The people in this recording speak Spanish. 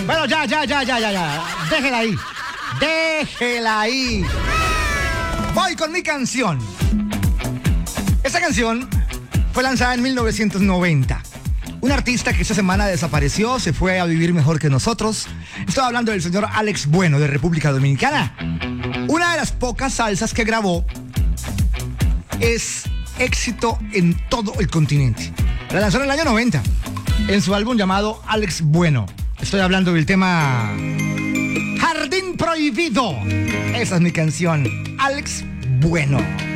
Bueno, ya. Déjela ahí. Déjela ahí. Voy con mi canción. Esta canción fue lanzada en 1990. Un artista que esta semana desapareció, se fue a vivir mejor que nosotros. Estoy hablando del señor Alex Bueno, de República Dominicana. Una de las pocas salsas que grabó es éxito en todo el continente. La lanzó en el año 90, en su álbum llamado Alex Bueno. Estoy hablando del tema Jardín Prohibido. Esa es mi canción, Alex Bueno.